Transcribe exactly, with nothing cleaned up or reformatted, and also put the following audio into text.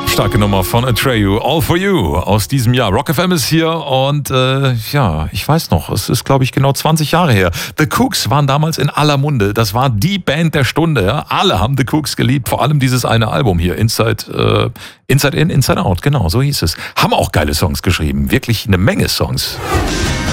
Starke Nummer von Atreyu, All For You aus diesem Jahr. Rock F M ist hier und äh, ja, ich weiß noch, es ist glaube ich genau zwanzig Jahre her. The Kooks waren damals in aller Munde. Das war die Band der Stunde. Ja? Alle haben The Kooks geliebt, vor allem dieses eine Album hier, Inside, äh, Inside In, Inside Out, genau, so hieß es. Haben auch geile Songs geschrieben, wirklich eine Menge Songs.